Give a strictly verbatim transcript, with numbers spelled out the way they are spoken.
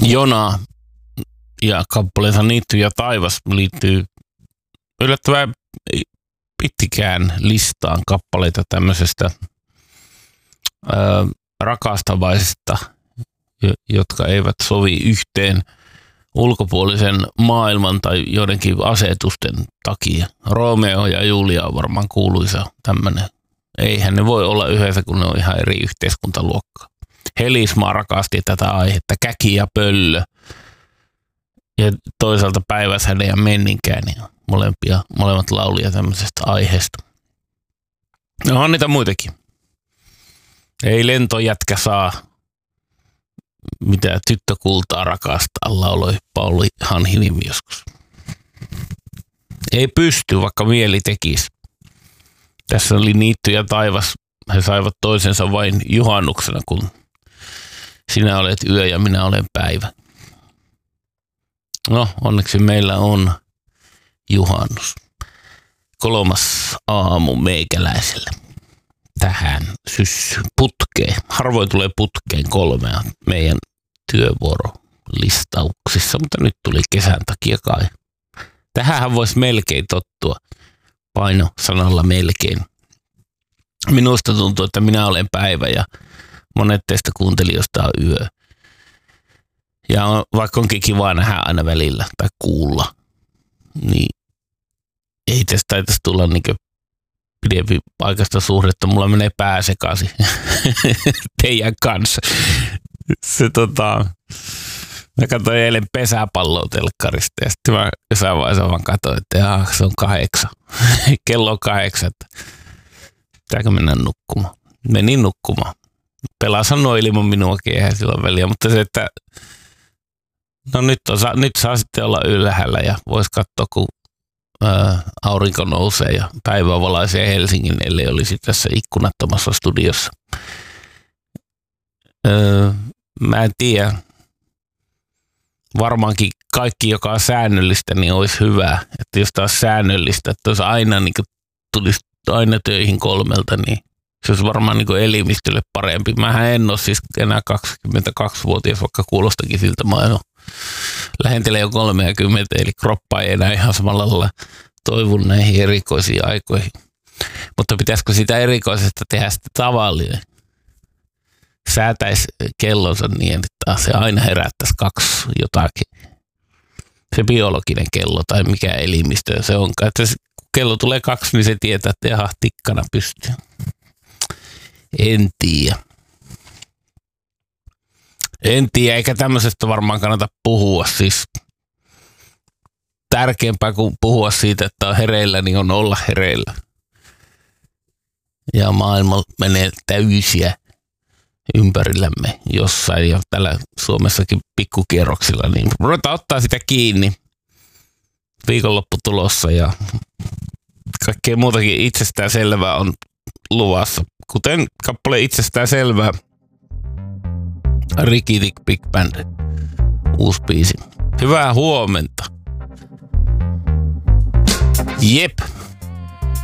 Jona ja kappaleensa Niitty ja taivas liittyy yllättävän pitkään listaan kappaleita tämmöisestä ö, rakastavaisista, jotka eivät sovi yhteen ulkopuolisen maailman tai joidenkin asetusten takia. Romeo ja Julia on varmaan kuuluisa tämmöinen. Eihän ne voi olla yhdessä, kun ne on ihan eri yhteiskuntaluokkaa. Helismaa rakasti tätä aihetta, Käki ja Pöllö. Ja toisaalta Päiväsäde ja Menninkään, niin molempia, molemmat laulia tämmöisestä aiheesta. No on niitä muitakin. Ei lentojätkä saa mitä tyttökultaa rakastaa, lauloi Pauli Hanhinim joskus. Ei pysty, vaikka mieli tekisi. Tässä oli Niitty ja taivas. He saivat toisensa vain juhannuksena, kun sinä olet yö ja minä olen päivä. No, onneksi meillä on juhannus. Kolmas aamu meikäläiselle. Tähän syssy putkeen. Harvoin tulee putkeen kolmea meidän työvuorolistauksissa, mutta nyt tuli kesän takia kai. Tähänhän voisi melkein tottua. Paino sanalla melkein. Minusta tuntuu, että minä olen päivä ja monet teistä kuuntelijoista on yö. Ja on, vaikka onkin kiva nähdä aina välillä tai kuulla, niin ei tästä taitaisi tulla niin pidempi paikasta suhdetta. Mulla menee pää sekaisin teidän kanssa. Se tota, mä katsoin eilen pesäpalloa telkkarista ja sitten mä jossain vaiheessa vaan katsoin, että jaa, se on kahdeksan. Kello on kahdeksan. Pitääkö mennä nukkumaan? Menin nukkumaan. Pelaa sanoi ilman minuakin, eihän sillä väliä, mutta se, että no nyt, on, nyt saa sitten olla ylhäällä ja voisi katsoa, kun ää, aurinko nousee ja päivä valaisee Helsingin, ellei olisi tässä ikkunattomassa studiossa. Öö, mä en tiedä. Varmaankin kaikki, joka on säännöllistä, niin olisi hyvä. Että jos taas säännöllistä, että jos aina niin tulisi aina töihin kolmelta, niin se olisi varmaan niin elimistölle parempi. Mähän en ole siis enää kaksikymmentäkaksivuotias, vaikka kuulostakin siltä. Mä oon lähentelen jo kolmekymmentä, eli kroppa ei enää ihan samalla lailla toivu näihin erikoisiin aikoihin. Mutta pitäisikö sitä erikoisesta tehdä sitten tavallinen? Säätäisi kellonsa niin, että se aina herättäisi kaksi jotakin. Se biologinen kello tai mikä elimistö se onkaan. Että kun kello tulee kaksi, niin se tietää, että jaha, tikkana pystyy. En tiedä. En tiedä, eikä tämmöisestä varmaan kannata puhua. Siis tärkeämpää kuin puhua siitä, että on hereillä, niin on olla hereillä. Ja maailma menee täysiä ympärillämme jossain ja täällä Suomessakin pikkukierroksilla, niin ruvetaan ottaa sitä kiinni. Viikonloppu tulossa ja kaikkea muutakin itsestään selvää on luvassa. Kuten kappale itsestään selvää. Ricky Dick Big Band, uusi biisi. Hyvää huomenta. Jep.